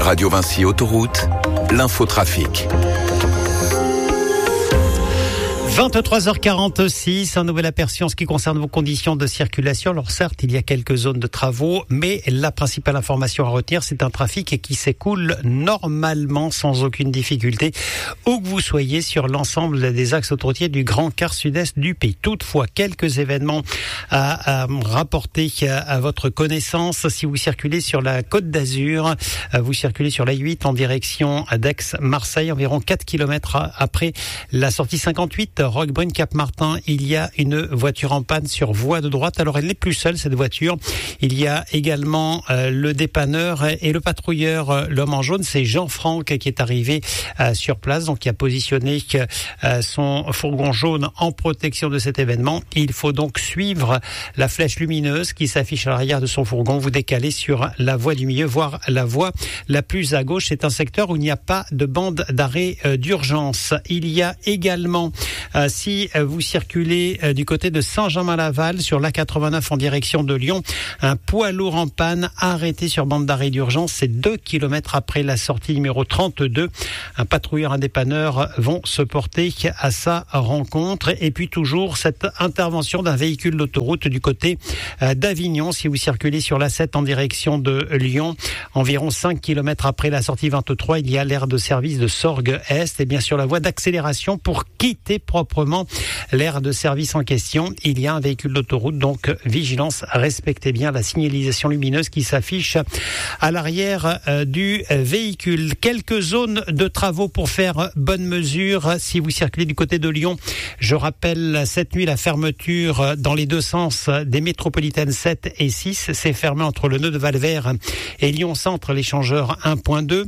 Radio Vinci Autoroute, l'infotrafic. 23h46, un nouvel aperçu en ce qui concerne vos conditions de circulation. Alors certes, il y a quelques zones de travaux, mais la principale information à retenir, c'est un trafic qui s'écoule normalement sans aucune difficulté, où que vous soyez sur l'ensemble des axes autoroutiers du grand quart sud-est du pays. Toutefois, quelques événements à rapporter à votre connaissance. Si vous circulez sur la Côte d'Azur, vous circulez sur l'A8 en direction d'Aix-Marseille, environ 4 km après la sortie 58, Roquebrune Cap-Martin, il y a une voiture en panne sur voie de droite. Alors elle n'est plus seule, cette voiture. Il y a également le dépanneur et le patrouilleur, l'homme en jaune. C'est Jean-Franck qui est arrivé sur place, donc qui a positionné son fourgon jaune en protection de cet événement. Il faut donc suivre la flèche lumineuse qui s'affiche à l'arrière de son fourgon. Vous décalez sur la voie du milieu, voire la voie la plus à gauche. C'est un secteur où il n'y a pas de bande d'arrêt d'urgence. Il y a également, si vous circulez du côté de Saint-Germain-Laval sur l'A89 en direction de Lyon, un poids lourd en panne arrêté sur bande d'arrêt d'urgence. C'est 2 km après la sortie numéro 32. Un patrouilleur, un dépanneur vont se porter à sa rencontre. Et puis toujours cette intervention d'un véhicule d'autoroute du côté d'Avignon. Si vous circulez sur l'A7 en direction de Lyon, environ 5 km après la sortie 23, il y a l'aire de service de Sorgues-Est. Et bien sûr la voie d'accélération pour quitter proprement l'aire de service en question. Il y a un véhicule d'autoroute, donc vigilance, respectez bien la signalisation lumineuse qui s'affiche à l'arrière du véhicule. Quelques zones de travaux pour faire bonne mesure. Si vous circulez du côté de Lyon, je rappelle cette nuit la fermeture dans les deux sens des métropolitaines 7 et 6. C'est fermé entre le nœud de Valvert et Lyon Centre, l'échangeur 1.2.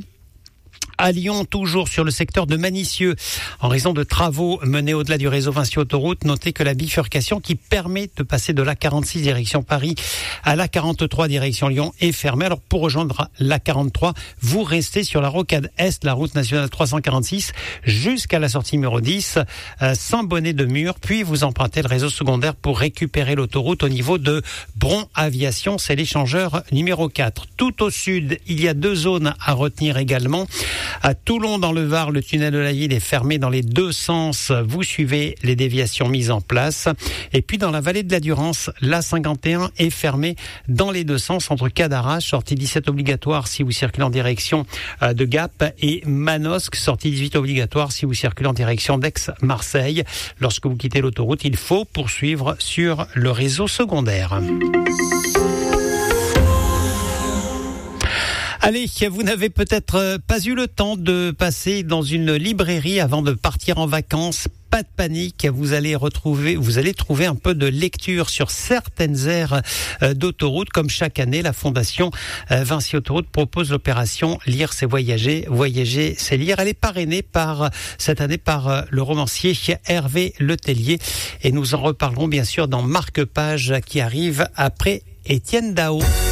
À Lyon, toujours sur le secteur de Manicieux, en raison de travaux menés au-delà du réseau Vinci Autoroute, notez que la bifurcation qui permet de passer de l'A46 direction Paris à l'A43 direction Lyon est fermée. Alors pour rejoindre l'A43, vous restez sur la rocade Est, la route nationale 346, jusqu'à la sortie numéro 10, Saint-Bonnet-de-Mur, puis vous empruntez le réseau secondaire pour récupérer l'autoroute au niveau de Bron-Aviation, c'est l'échangeur numéro 4. Tout au sud, il y a deux zones à retenir également. À Toulon, dans le Var, le tunnel de la Ville est fermé dans les deux sens. Vous suivez les déviations mises en place. Et puis dans la vallée de la Durance, l'A51 est fermé dans les deux sens entre Cadarache, sortie 17 obligatoire si vous circulez en direction de Gap, et Manosque, sortie 18 obligatoire si vous circulez en direction d'Aix-Marseille. Lorsque vous quittez l'autoroute, il faut poursuivre sur le réseau secondaire. Allez, vous n'avez peut-être pas eu le temps de passer dans une librairie avant de partir en vacances. Pas de panique, vous allez trouver un peu de lecture sur certaines aires d'autoroute. Comme chaque année, la Fondation Vinci Autoroute propose l'opération Lire c'est voyager, voyager c'est lire. Elle est parrainée cette année par le romancier Hervé Letellier. Et nous en reparlerons bien sûr dans Marque-Page qui arrive après Étienne Dao.